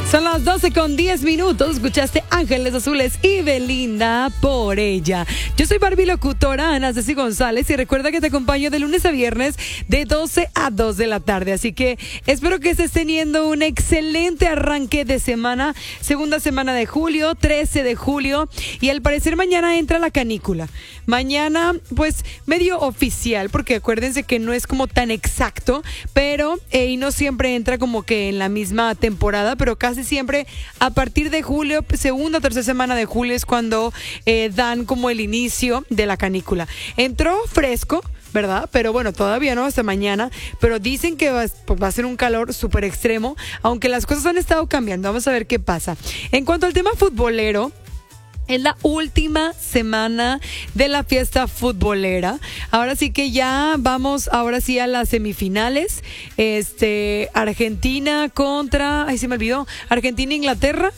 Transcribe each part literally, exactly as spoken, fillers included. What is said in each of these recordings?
Son las doce con diez minutos. Escuchaste Ángeles Azules y Belinda por ella. Yo soy Barbie locutora Ana Ceci González y recuerda que te acompaño de lunes a viernes de doce a dos de la tarde. Así que espero que estés teniendo un excelente arranque de semana. Segunda semana de julio, trece de julio. Y al parecer mañana entra la canícula. Mañana, pues, medio oficial, porque acuérdense que no es como tan exacto, pero eh, y no siempre entra como que en la misma temporada, pero casi siempre a partir de julio, segunda o tercera semana de julio es cuando eh, dan como el inicio de la canícula. Entró fresco, ¿verdad? Pero bueno, todavía no, hasta mañana, pero dicen que va, pues va a ser un calor súper extremo, aunque las cosas han estado cambiando. Vamos a ver qué pasa. En cuanto al tema futbolero, es la última semana de la fiesta futbolera. Ahora sí que ya vamos, ahora sí a las semifinales. Este, Argentina contra, ay se me olvidó, Argentina, Inglaterra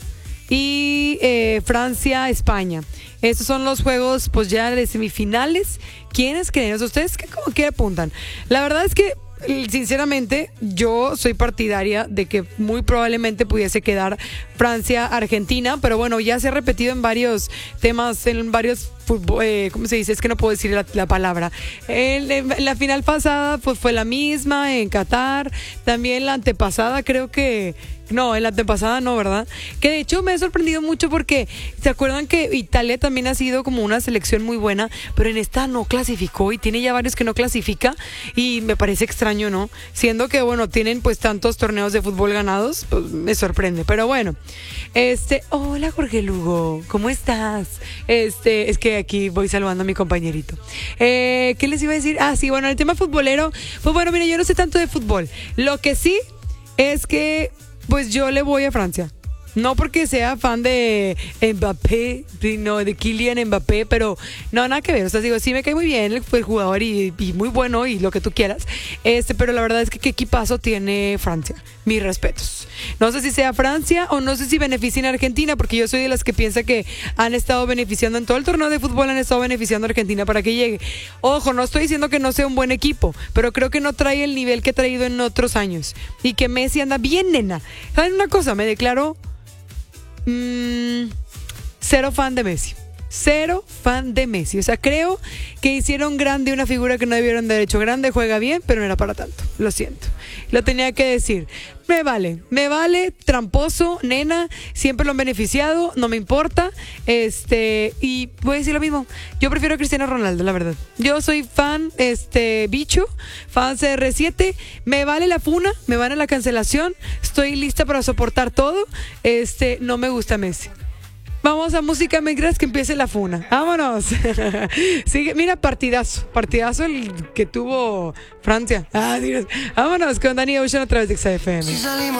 y eh, Francia, España. Estos son los juegos, pues ya de semifinales. ¿Quiénes creen? ¿Ustedes qué, como que apuntan? La verdad es que sinceramente, yo soy partidaria de que muy probablemente pudiese quedar Francia-Argentina, pero bueno, ya se ha repetido en varios temas, en varios fútbol, eh, ¿cómo se dice? Es que no puedo decir la, la palabra. El, el, la final pasada pues fue la misma en Qatar, también la antepasada creo que... No, en la antepasada no, ¿verdad? Que de hecho me ha sorprendido mucho porque ¿se acuerdan que Italia también ha sido como una selección muy buena, pero en esta no clasificó y tiene ya varios que no clasifica y me parece extraño, ¿no? Siendo que, bueno, tienen pues tantos torneos de fútbol ganados, pues me sorprende. Pero bueno, este, hola Jorge Lugo, ¿cómo estás? Este, es que aquí voy saludando a mi compañerito. Eh, ¿qué les iba a decir? Ah, sí, bueno, el tema futbolero, pues bueno, mire, yo no sé tanto de fútbol. Lo que sí es que pues yo le voy a Francia. No porque sea fan de Mbappé, sino de Kylian Mbappé, pero no, nada que ver. O sea, digo, sí me cae muy bien el, el jugador y, y muy bueno y lo que tú quieras. Este, pero la verdad es que qué equipazo tiene Francia. Mis respetos. No sé si sea Francia o no sé si beneficien a Argentina, porque yo soy de las que piensa que han estado beneficiando en todo el torneo de fútbol, han estado beneficiando a Argentina para que llegue. Ojo, no estoy diciendo que no sea un buen equipo, pero creo que no trae el nivel que ha traído en otros años. Y que Messi anda bien, nena. ¿Saben una cosa? Me declaro Mm, cero fan de Messi. Cero fan de Messi. O sea, creo que hicieron grande una figura que no debieron de haber hecho grande. Juega bien, pero no era para tanto. Lo siento. Lo tenía que decir. Me vale, me vale, tramposo, nena, siempre lo han beneficiado, no me importa. Este, y voy a decir lo mismo. Yo prefiero a Cristiano Ronaldo, la verdad. Yo soy fan, este, bicho, fan C R siete. Me vale la funa, me vale la cancelación. Estoy lista para soportar todo. Este, no me gusta Messi. Vamos a música mientras que empiece la funa. Vámonos. Sigue, mira, partidazo. Partidazo el que tuvo Francia. Ah, Dios. Vámonos con Danny Ocean a través de X F M.